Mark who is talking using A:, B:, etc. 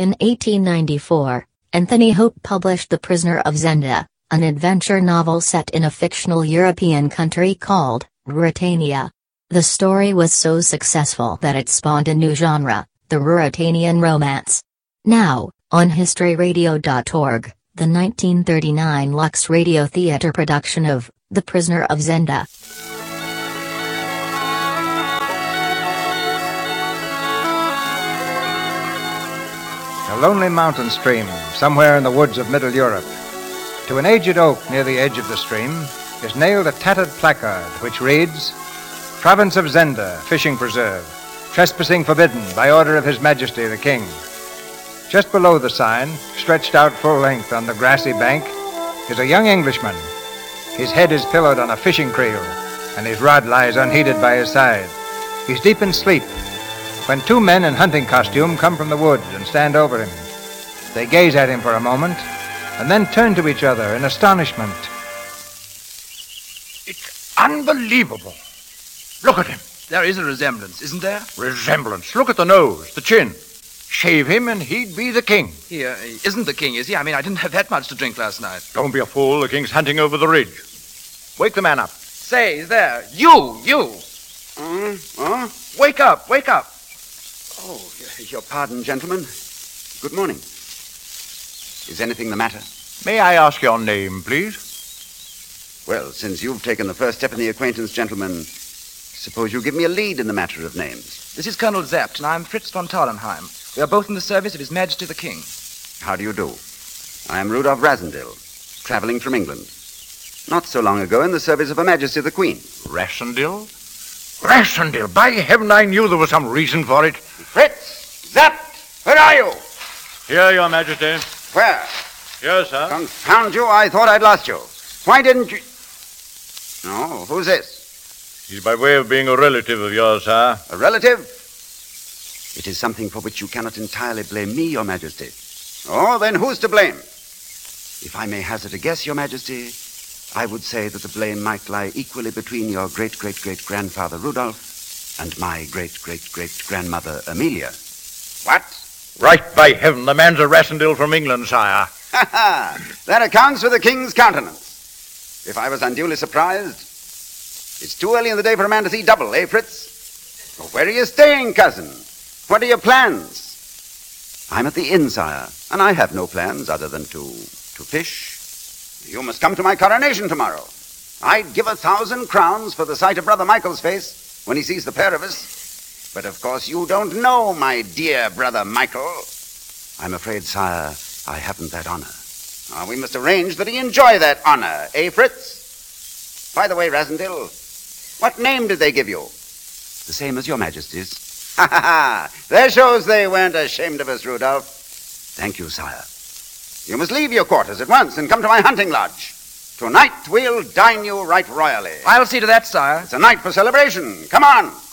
A: In 1894, Anthony Hope published The Prisoner of Zenda, an adventure novel set in a fictional European country called Ruritania. The story was so successful that it spawned a new genre, the Ruritanian romance. Now, on historyradio.org, the 1939 Lux Radio Theatre production of The Prisoner of Zenda.
B: A lonely mountain stream, somewhere in the woods of Middle Europe. To an aged oak near the edge of the stream is nailed a tattered placard which reads, Province of Zenda, Fishing Preserve, trespassing forbidden by order of His Majesty the King. Just below the sign, stretched out full length on the grassy bank, is a young Englishman. His head is pillowed on a fishing creel, and his rod lies unheeded by his side. He's deep in sleep, when two men in hunting costume come from the woods and stand over him. They gaze at him for a moment, and then turn to each other in astonishment.
C: It's unbelievable. Look at him.
D: There is a resemblance, isn't there?
C: Resemblance. Look at the nose, the chin. Shave him and he'd be the king.
D: He isn't the king, is he? I mean, I didn't have that much to drink last night.
C: Don't be a fool. The king's hunting over the ridge. Wake the man up.
D: Say, he's there. You! Wake up.
E: Oh, your pardon, gentlemen. Good morning. Is anything the matter?
C: May I ask your name, please?
E: Well, since you've taken the first step in the acquaintance, gentlemen, suppose you give me a lead in the matter of names.
D: This is Colonel Zapt, and I'm Fritz von Tarlenheim. We are both in the service of His Majesty the King.
E: How do you do? I am Rudolf Rassendyll, traveling from England. Not so long ago in the service of Her Majesty the Queen.
C: Rassendyll? Rassendyll! By heaven, I knew there was some reason for it.
E: Fritz! Zapt! Where are you?
C: Here, Your Majesty.
E: Where?
C: Here, sir.
E: Confound you, I thought I'd lost you. Why didn't you... No, who's this?
C: He's by way of being a relative of yours, sir.
E: A relative? It is something for which you cannot entirely blame me, Your Majesty. Oh, then who's to blame? If I may hazard a guess, Your Majesty, I would say that the blame might lie equally between your great-great-great-grandfather Rudolph and my great-great-great-grandmother Amelia. What?
C: Right by heaven, the man's a Rassendyll from England, sire.
E: Ha ha! That accounts for the king's countenance. If I was unduly surprised, it's too early in the day for a man to see double, eh, Fritz? Well, where are you staying, cousin? What are your plans? I'm at the inn, sire, and I have no plans other than to fish. You must come to my coronation tomorrow. I'd give 1,000 crowns for the sight of Brother Michael's face when he sees the pair of us. But of course you don't know my dear Brother Michael. I'm afraid, sire, I haven't that honor. We must arrange that he enjoy that honor, eh, Fritz? By the way, Rassendyll, what name did they give you? The same as Your Majesty's. Ha ha ha! There shows they weren't ashamed of us, Rudolph. Thank you, sire. You must leave your quarters at once and come to my hunting lodge. Tonight we'll dine you right royally.
D: I'll see to that, sire.
E: It's a night for celebration. Come on.